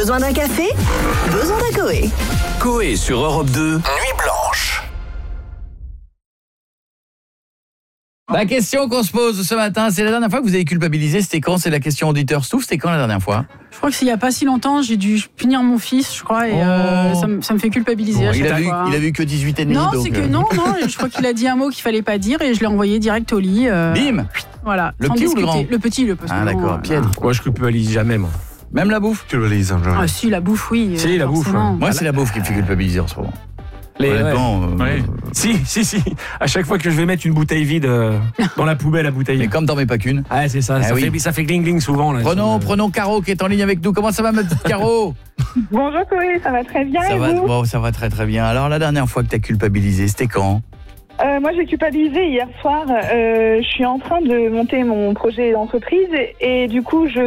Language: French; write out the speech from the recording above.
Besoin d'un café? Besoin d'un Coé. Coé sur Europe 2, Nuit Blanche. La question qu'on se pose ce matin, c'est la dernière fois que vous avez culpabilisé, c'était quand? C'est la question auditeur Stouff, c'était quand la dernière fois? Je crois que c'est il n'y a pas si longtemps, j'ai dû punir mon fils, je crois, et ça me fait culpabiliser à chaque fois. Il a vu que 18 et demi. Non, donc, c'est que non, je crois qu'il a dit un mot qu'il fallait pas dire et je l'ai envoyé direct au lit. Bim. Voilà. Le sans petit ou le discuter. grand? Le petit, le petit. Ah d'accord, Pied. Moi, je culpabilise jamais, moi. Même la bouffe? Culpabilise jamais. Ah si, la bouffe, oui. Si, la bouffe, forcément. Moi, c'est la bouffe qui me fait culpabiliser en ce moment. Honnêtement, ouais. Si. À chaque fois que je vais mettre une bouteille vide dans la poubelle à bouteille. Mais comme t'en mets pas qu'une. Ah, c'est ça. Ça fait gling-gling souvent. Là, Prenons Caro qui est en ligne avec nous. Comment ça va, ma petite Caro? Bonjour Coé, ça va très bien Ça et va, vous? bon, ça va très très bien. Alors, la dernière fois que t'as culpabilisé, c'était quand? Moi j'ai culpabilisé hier soir, je suis en train de monter mon projet d'entreprise et du coup je